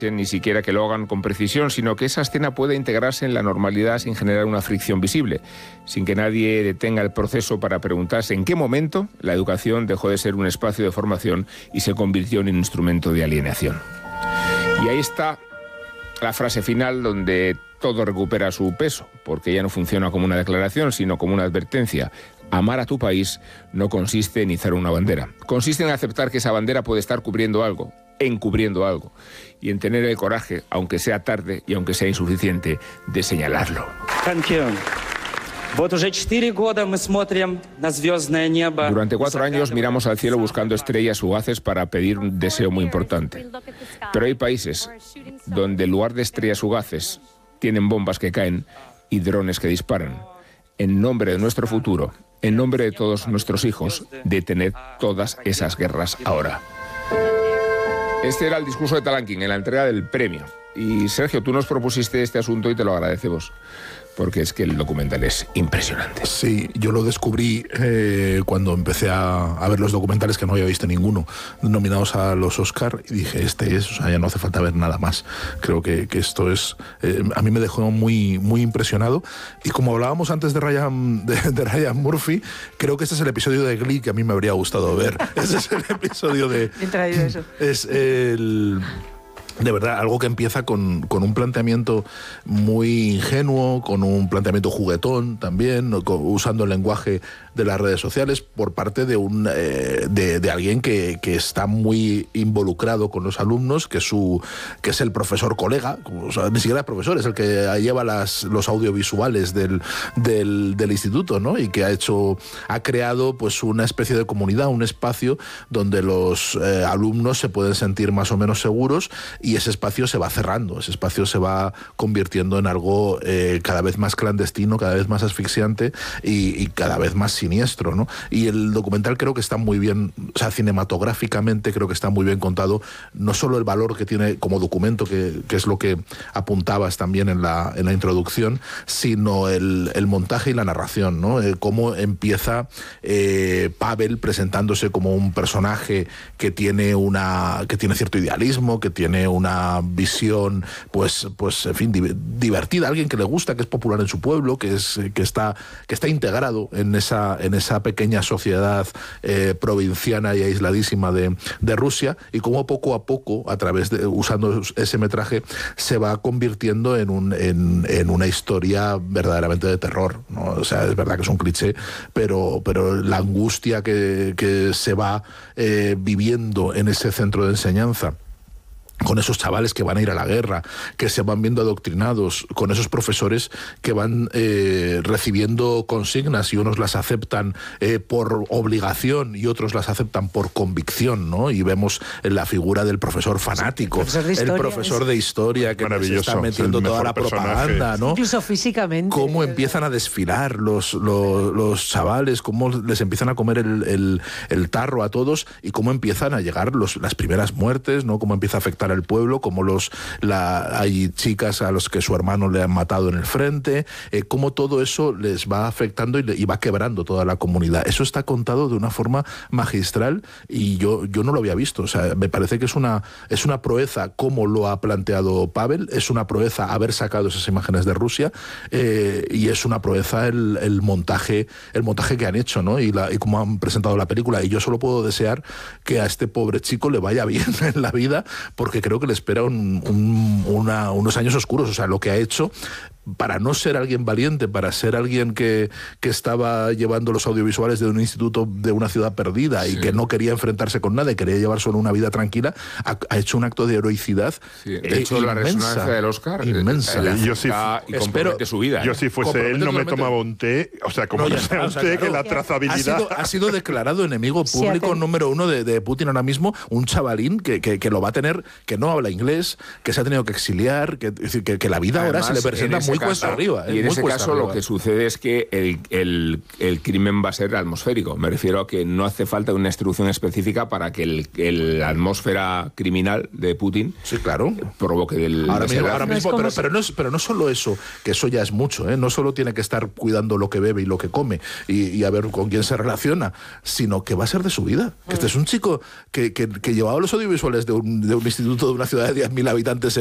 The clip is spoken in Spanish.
ni siquiera que lo hagan con precisión, sino que esa escena pueda integrarse en la normalidad sin generar una fricción visible, sin que nadie detenga el proceso para preguntarse en qué momento la educación dejó de ser un espacio de formación y se convirtió en un instrumento de alienación. Y ahí está la frase final donde todo recupera su peso, porque ya no funciona como una declaración, sino como una advertencia. Amar a tu país no consiste en izar una bandera. Consiste en aceptar que esa bandera puede estar cubriendo algo, encubriendo algo, y en tener el coraje, aunque sea tarde y aunque sea insuficiente, de señalarlo. Durante 4 años miramos al cielo buscando estrellas fugaces para pedir un deseo muy importante. Pero hay países donde en lugar de estrellas fugaces tienen bombas que caen y drones que disparan. En nombre de nuestro futuro, en nombre de todos nuestros hijos, detened todas esas guerras ahora. Este era el discurso de Talankin en la entrega del premio. Y Sergio, tú nos propusiste este asunto y te lo agradecemos, porque es que el documental es impresionante. Sí, yo lo descubrí cuando empecé a ver los documentales, que no había visto ninguno, nominados a los Oscar, y dije, o sea, ya no hace falta ver nada más. Creo que esto es... a mí me dejó muy, muy impresionado. Y como hablábamos antes de Ryan Murphy, creo que este es el episodio de Glee que a mí me habría gustado ver. Ese es el episodio de... Bien traído eso. Es el... De verdad, algo que empieza con un planteamiento muy ingenuo, con un planteamiento juguetón también, usando el lenguaje de las redes sociales por parte de alguien que está muy involucrado con los alumnos, que es el profesor colega, o sea, ni siquiera es profesor, es el que lleva los audiovisuales del instituto, ¿no? Y que ha creado pues una especie de comunidad, un espacio donde los alumnos se pueden sentir más o menos seguros, y ese espacio se va cerrando, ese espacio se va convirtiendo en algo cada vez más clandestino, cada vez más asfixiante y cada vez más siniestro, ¿no? Y el documental creo que está muy bien, o sea, cinematográficamente creo que está muy bien contado, no solo el valor que tiene como documento, que es lo que apuntabas también en la introducción, sino el montaje y la narración, ¿no? Cómo empieza Pavel presentándose como un personaje que tiene cierto idealismo, que tiene una visión, pues en fin, divertida, alguien que le gusta, que es popular en su pueblo, que está integrado en esa pequeña sociedad provinciana y aisladísima de Rusia, y cómo poco a poco, usando ese metraje, se va convirtiendo en una historia verdaderamente de terror, ¿no? O sea, es verdad que es un cliché, pero la angustia que se va viviendo en ese centro de enseñanza, con esos chavales que van a ir a la guerra, que se van viendo adoctrinados, con esos profesores que van recibiendo consignas y unos las aceptan por obligación y otros las aceptan por convicción, ¿no? Y vemos la figura del profesor fanático, el profesor de historia que se está metiendo toda la propaganda, ¿no? Incluso físicamente. Cómo empiezan a desfilar los chavales, cómo les empiezan a comer el tarro a todos, y cómo empiezan a llegar las primeras muertes, ¿no? Cómo empieza a afectar al pueblo, como hay chicas a los que su hermano le han matado en el frente, cómo todo eso les va afectando y va quebrando toda la comunidad. Eso está contado de una forma magistral, y yo no lo había visto. O sea, me parece que es una proeza como lo ha planteado Pavel, es una proeza haber sacado esas imágenes de Rusia, y es una proeza el montaje que han hecho, ¿no? Y cómo han presentado la película. Y yo solo puedo desear que a este pobre chico le vaya bien en la vida, porque creo que le espera unos años oscuros. O sea, lo que ha hecho, para no ser alguien valiente, para ser alguien que estaba llevando los audiovisuales de un instituto de una ciudad perdida, sí, y que no quería enfrentarse con nada y quería llevar solo una vida tranquila, ha hecho un acto de heroicidad. Sí, de hecho, la resonancia del Oscar inmensa. Y compromete su vida. Yo, si fuese él, no me tomaba un té, o sea, como no sea un té, que la trazabilidad... Ha sido declarado enemigo público número 1 de Putin ahora mismo, un chavalín que lo va a tener, que no habla inglés, que se ha tenido que exiliar, que la vida además, ahora se le presenta muy cuesta arriba. Y en ese caso lo que sucede es que el crimen va a ser atmosférico. Me refiero a que no hace falta una instrucción específica para que la atmósfera criminal de Putin provoque el ahora mismo, pero no solo eso, que eso ya es mucho, ¿eh? No solo tiene que estar cuidando lo que bebe y lo que come y a ver con quién se relaciona, sino que va a ser de su vida. Que este es un chico que llevaba los audiovisuales de un instituto de una ciudad de 10.000 habitantes